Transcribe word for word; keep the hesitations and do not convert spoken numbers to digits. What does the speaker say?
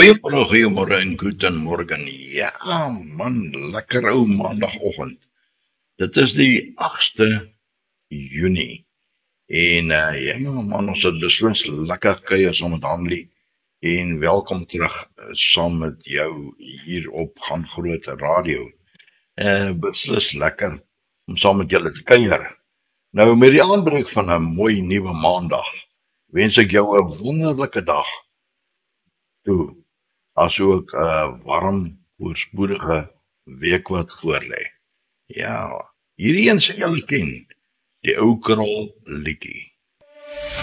Goeiemôre, goeiemôre en goeiemorgen. Ja, man, lekker ou maandagoggend. Dit is die agste Junie. En uh, ja, man, ons het beslis lekker kuier saam met Hanlie. En welkom terug uh, saam met jou hier op Gaan Groot Radio. Uh, beslis lekker om saam met julle te kuier. Nou, met die aanbreek van 'n mooi nuwe maandag, wens ek jou 'n wonderlike dag toe. Asook 'n uh, warm, voorspoedige week wat voorlê. Ja, hierdie een sal julle ken, die ou krol liedjie.